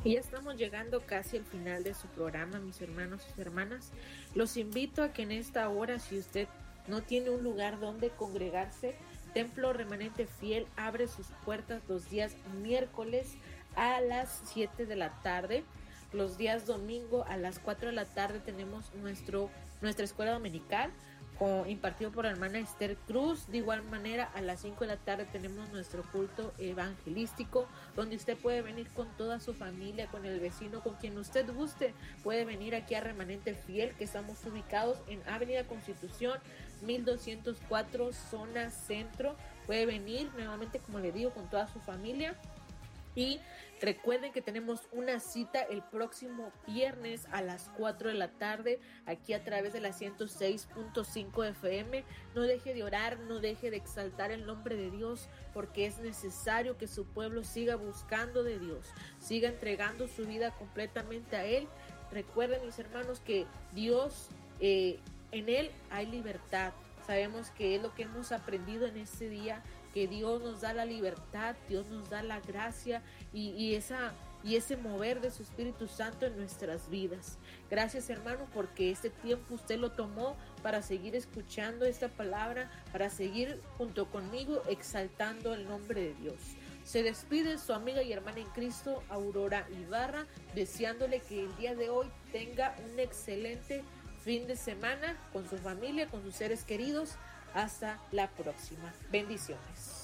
Y ya estamos llegando casi al final de su programa, mis hermanos y hermanas. Los invito a que en esta hora, si usted no tiene un lugar donde congregarse, Templo Remanente Fiel abre sus puertas los días miércoles a las 7 de la tarde. Los días domingo a las 4 de la tarde tenemos nuestra escuela dominical impartido por la hermana Esther Cruz. De igual manera, a las 5 de la tarde tenemos nuestro culto evangelístico, donde usted puede venir con toda su familia, con el vecino, con quien usted guste. Puede venir aquí a Remanente Fiel, que estamos ubicados en Avenida Constitución 1204, zona centro. Puede venir nuevamente, como le digo, con toda su familia. Y recuerden que tenemos una cita el próximo viernes a las 4 de la tarde aquí a través de la 106.5 FM. No deje de orar, no deje de exaltar el nombre de Dios, porque es necesario que su pueblo siga buscando de Dios, siga entregando su vida completamente a Él. Recuerden, mis hermanos, que Dios, en Él hay libertad. Sabemos que es lo que hemos aprendido en este día, que Dios nos da la libertad, Dios nos da la gracia y ese mover de su Espíritu Santo en nuestras vidas. Gracias, hermano, porque este tiempo usted lo tomó para seguir escuchando esta palabra, para seguir junto conmigo exaltando el nombre de Dios. Se despide su amiga y hermana en Cristo, Aurora Ibarra, deseándole que el día de hoy tenga un excelente fin de semana con su familia, con sus seres queridos. Hasta la próxima. Bendiciones.